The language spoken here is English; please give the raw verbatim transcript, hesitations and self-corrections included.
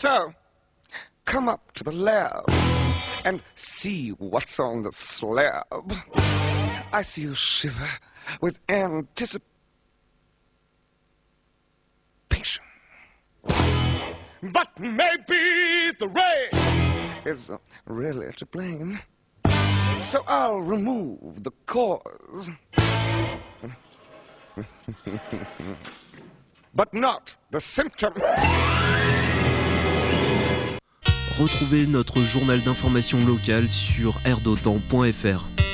So, come up to the lab and see what's on the slab. I see you shiver with anticipation. But maybe the rain is really to blame. So I'll remove the cause. But not the symptom. Retrouvez notre journal d'information locale sur air d'otan point f r.